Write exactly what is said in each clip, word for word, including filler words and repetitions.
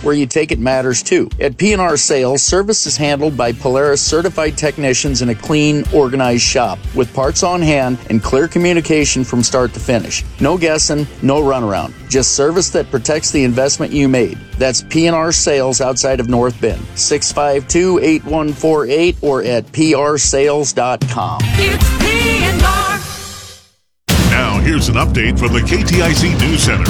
where you take it matters too. At P and R Sales, service is handled by Polaris certified technicians in a clean, organized shop with parts on hand and clear communication from start to finish. No guessing, no runaround. Just service that protects the investment you made. That's P and R Sales outside of North Bend. six five two, eight one four eight or at p r sales dot com. It's P and R. Now, here's an update from the K T I C News Center.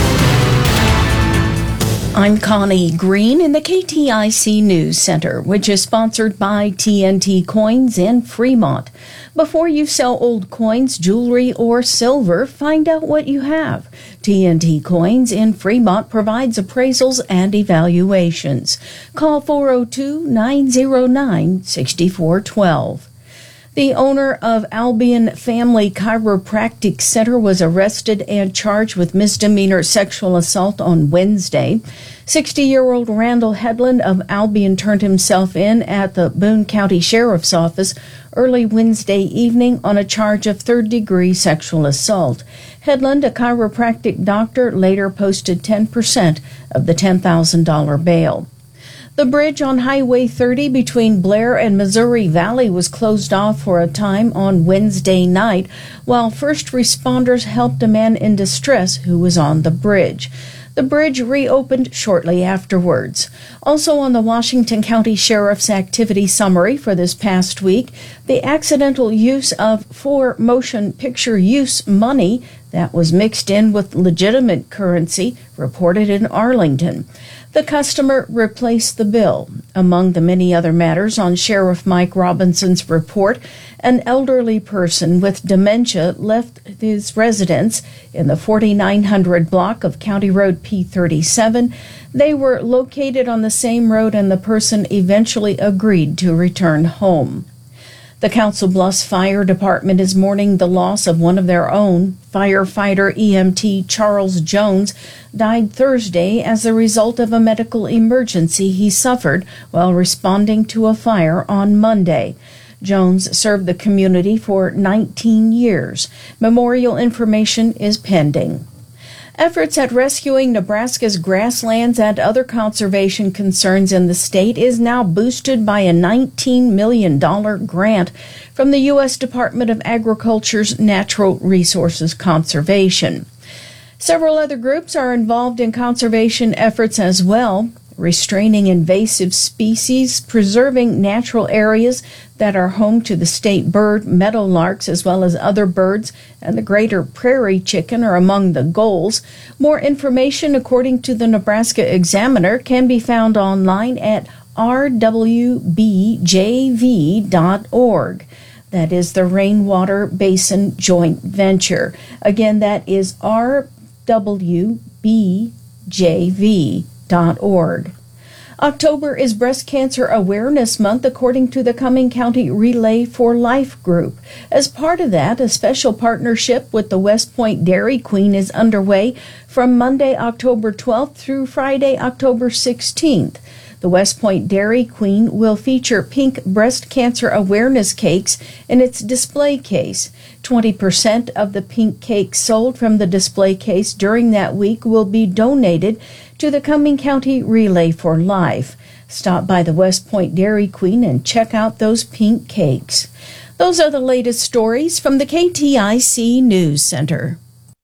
I'm Connie Green in the K T I C News Center, which is sponsored by T N T Coins in Fremont. Before you sell old coins, jewelry, or silver, find out what you have. T N T Coins in Fremont provides appraisals and evaluations. Call four oh two, nine oh nine, six four one two. The owner of Albion Family Chiropractic Center was arrested and charged with misdemeanor sexual assault on Wednesday. sixty-year-old Randall Headland of Albion turned himself in at the Boone County Sheriff's Office early Wednesday evening on a charge of third-degree sexual assault. Headland, a chiropractic doctor, later posted ten percent of the ten thousand dollars bail. The bridge on Highway thirty between Blair and Missouri Valley was closed off for a time on Wednesday night, while first responders helped a man in distress who was on the bridge. The bridge reopened shortly afterwards. Also on the Washington County Sheriff's activity summary for this past week, the accidental use of for motion picture use money that was mixed in with legitimate currency reported in Arlington. The customer replaced the bill. Among the many other matters on Sheriff Mike Robinson's report, an elderly person with dementia left his residence in the forty-nine hundred block of County Road P thirty-seven. They were located on the same road and the person eventually agreed to return home. The Council Bluffs Fire Department is mourning the loss of one of their own. Firefighter E M T Charles Jones died Thursday as a result of a medical emergency he suffered while responding to a fire on Monday. Jones served the community for nineteen years. Memorial information is pending. Efforts at rescuing Nebraska's grasslands and other conservation concerns in the state is now boosted by a nineteen million dollars grant from the U S Department of Agriculture's Natural Resources Conservation. Several other groups are involved in conservation efforts as well, restraining invasive species, preserving natural areas that are home to the state bird, meadowlarks, as well as other birds, and the greater prairie chicken are among the goals. More information, according to the Nebraska Examiner, can be found online at r w b j v dot org. That is the Rainwater Basin Joint Venture. Again, that is r w b j v dot org. October is Breast Cancer Awareness Month, according to the Cumming County Relay for Life group. As part of that, a special partnership with the West Point Dairy Queen is underway from Monday, October twelfth through Friday, October sixteenth. The West Point Dairy Queen will feature pink breast cancer awareness cakes in its display case. twenty percent of the pink cakes sold from the display case during that week will be donated to the Cumming County Relay for Life. Stop by the West Point Dairy Queen and check out those pink cakes. Those are the latest stories from the K T I C News Center.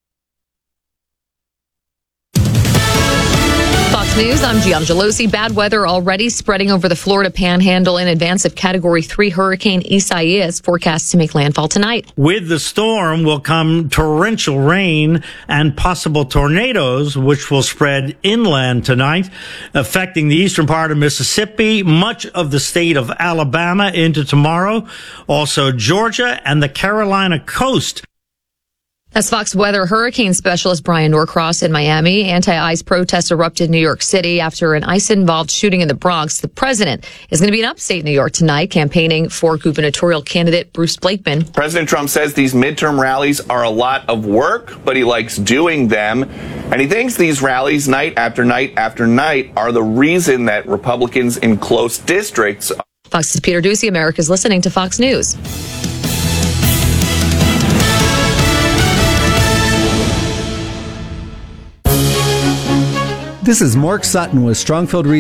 Fox News, I'm Gianna Gelosi. Bad weather already spreading over the Florida Panhandle in advance of Category three Hurricane Isaias, forecast to make landfall tonight. With the storm will come torrential rain and possible tornadoes, which will spread inland tonight, affecting the eastern part of Mississippi, much of the state of Alabama into tomorrow, also Georgia and the Carolina coast. As Fox Weather hurricane specialist Brian Norcross in Miami, anti-ice protests erupted in New York City after an ice-involved shooting in the Bronx. The president is going to be in upstate New York tonight, campaigning for gubernatorial candidate Bruce Blakeman. President Trump says these midterm rallies are a lot of work, but he likes doing them. And he thinks these rallies, night after night after night, are the reason that Republicans in close districts. Fox's Peter Ducey, America's listening to Fox News. This is Mark Sutton with Strongfield